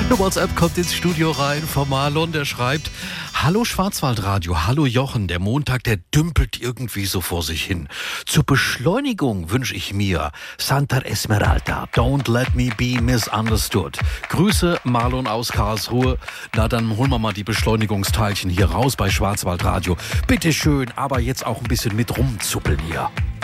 Eine WhatsApp kommt ins Studio rein von Marlon, der schreibt: Hallo Schwarzwaldradio, hallo Jochen, der Montag, der dümpelt irgendwie so vor sich hin. Zur Beschleunigung wünsche ich mir Santa Esmeralda, Don't Let Me Be Misunderstood. Grüße, Marlon aus Karlsruhe. Na, dann holen wir mal die Beschleunigungsteilchen hier raus bei Schwarzwaldradio. Bitteschön, aber jetzt auch ein bisschen mit rumzuppeln hier.